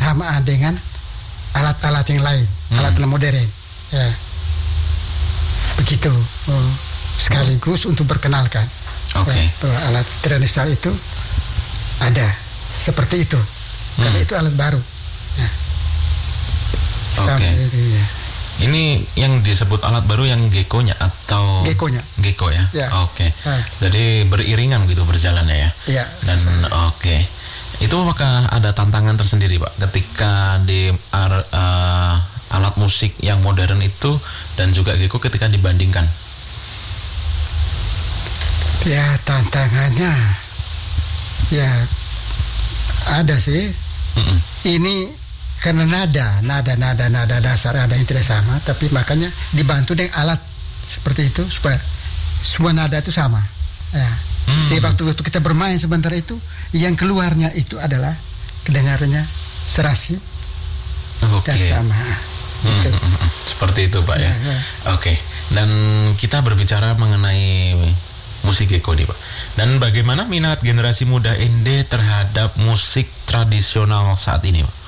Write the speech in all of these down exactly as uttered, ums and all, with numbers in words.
bersamaan dengan alat-alat yang lain, hmm. alat-alat modern. Ya. Begitu. Oh, sekaligus hmm. untuk perkenalkan. Oke. Okay. Ya, bahwa alat tradisional itu ada seperti itu. Hmm. Karena itu alat baru. Ya. Oke. Okay. Ya. Ini yang disebut alat baru yang gekonya atau gekonya? Geko ya. Ya. Oke. Okay. Ya. Jadi beriringan gitu berjalannya ya. Iya. Dan oke. Okay. Itu apakah ada tantangan tersendiri Pak ketika di uh, alat musik yang modern itu dan juga geko ketika dibandingkan? Ya tantangannya ya ada sih. Mm-mm. Ini karena nada, nada, nada, nada dasar ada yang tidak sama, tapi makanya dibantu dengan alat seperti itu supaya semua nada itu sama. Ya. Hmm. Sehingga waktu, waktu kita bermain sebentar itu, yang keluarnya itu adalah kedengarannya serasi okay. dan sama. Gitu. Hmm, seperti itu Pak ya. ya. ya. Oke. Okay. Dan kita berbicara mengenai musik geko nih Pak. Dan bagaimana minat generasi muda N D terhadap musik tradisional saat ini Pak?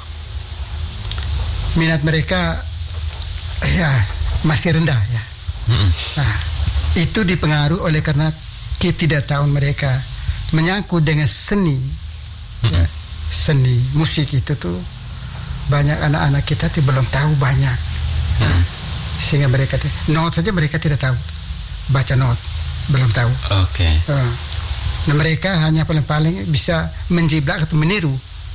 Minat mereka ya masih rendah ya. Mm-hmm. Nah, itu dipengaruhi oleh karena ketidaktahuan mereka menyangkut dengan seni. Mm-hmm. Ya, seni musik itu tuh banyak anak-anak kita tuh belum tahu banyak. Mm-hmm. Nah, sehingga mereka not saja mereka tidak tahu baca not, belum tahu. Oke. Okay. Uh, nah mereka hanya paling-paling bisa menjiplak atau meniru.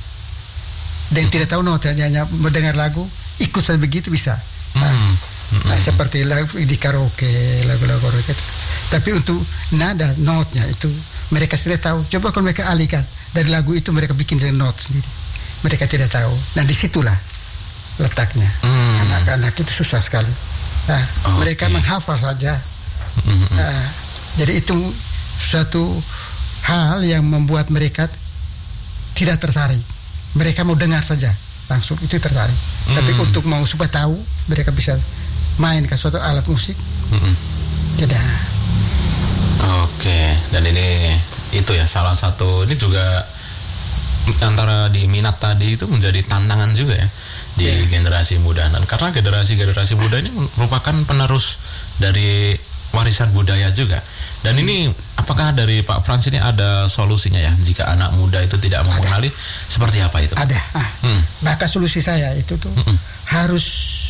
Dan tidak tahu notanya, hanya mendengar lagu ikut saja begitu bisa. Nah, mm-hmm. nah, seperti lagu di karaoke, lagu-lagu karaoke. Tapi untuk nada notnya itu mereka sudah tahu. Coba kalau mereka alihkan dari lagu itu mereka bikin not sendiri. Mereka tidak tahu. Nah disitulah letaknya. Mm. Anak-anak itu susah sekali. Nah okay. mereka menghafal saja. Mm-hmm. Nah, jadi itu suatu hal yang membuat mereka tidak tertarik. Mereka mau dengar saja langsung itu tertarik. Mm. Tapi untuk mau supaya tahu mereka bisa main ke suatu alat musik, mm-hmm. tidak. Oke, okay. Dan ini itu ya salah satu ini juga antara di minat tadi itu menjadi tantangan juga ya di yeah. generasi muda. Dan karena generasi-generasi muda ini merupakan penerus dari warisan budaya juga. Dan ini apakah dari Pak Frans ini ada solusinya ya jika anak muda itu tidak mengenali seperti apa itu? Ada. Ah, hmm. Maka solusi saya itu tuh hmm. harus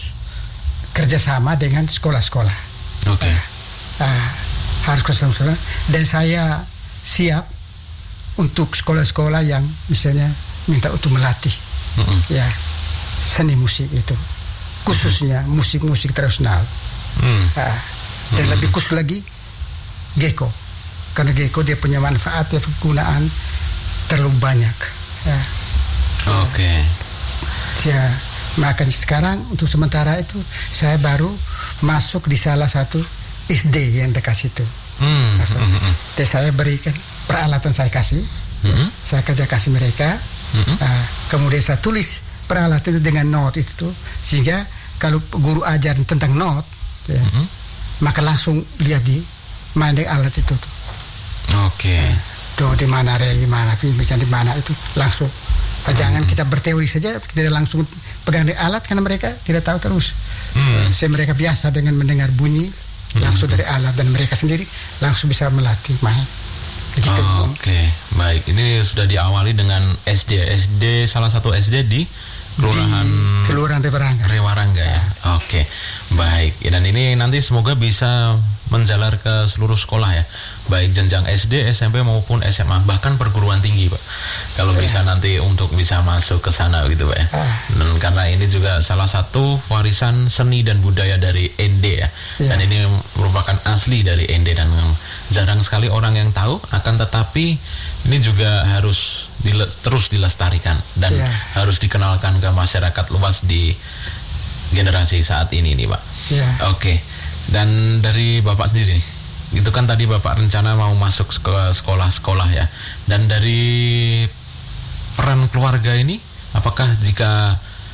kerjasama dengan sekolah-sekolah. Oke. Okay. Ah, ah, harus kerjasama dan saya siap untuk sekolah-sekolah yang misalnya minta untuk melatih hmm. ya seni musik itu khususnya hmm. musik-musik tradisional. Hmm. Ah, dan hmm. lebih khusus lagi geko, karena geko dia punya manfaat ya penggunaan terlalu banyak. Ya. Oke. Okay. Ya, makanya sekarang untuk sementara itu saya baru masuk di salah satu S D yang dekat situ. Hmm. Masuk. Mm-hmm. Dan saya berikan peralatan saya kasih, mm-hmm. saya kerja kasih mereka. Mm-hmm. Uh, kemudian saya tulis peralatan itu dengan not itu tuh, sehingga kalau guru ajar tentang not, ya, mm-hmm. maka langsung lihat di main dengan alat itu tuh. Oke. Okay. Do di mana re di mana misalnya di mana itu langsung. Hmm. Jangan kita berteori saja, kita langsung pegang di alat karena mereka tidak tahu terus. Hmm. Saya mereka biasa dengan mendengar bunyi hmm. langsung dari alat dan mereka sendiri langsung bisa melatih main. Begitu. Oh, Oke, okay. Baik. Ini sudah diawali dengan S D, S D salah satu S D di Kelurahan di Kelurahan Rewarangga. Rewarangga ya. Oke, okay. Baik. Dan ini nanti semoga bisa menjalar ke seluruh sekolah ya, baik jenjang S D, S M P maupun S M A, bahkan perguruan tinggi Pak. Kalau ya. bisa nanti untuk bisa masuk ke sana gitu Pak ya. Ah. Dan karena ini juga salah satu warisan seni dan budaya dari N D ya. ya. Dan ini merupakan asli dari N D dan jarang sekali orang yang tahu, akan tetapi ini juga harus dile- terus dilestarikan dan ya. harus dikenalkan ke masyarakat luas di generasi saat ini nih Pak. Ya. Oke. Dan dari Bapak sendiri, itu kan tadi Bapak rencana mau masuk ke sekolah-sekolah ya. Dan dari peran keluarga ini, apakah jika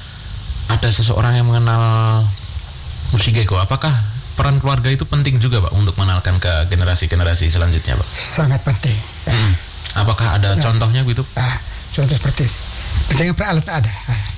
ada seseorang yang mengenal musik geko, apakah peran keluarga itu penting juga Pak untuk mengenalkan ke generasi-generasi selanjutnya Pak? Sangat penting. Hmm. Apakah ada nah, contohnya gitu? Ah, contoh seperti pentingnya peralatan ada.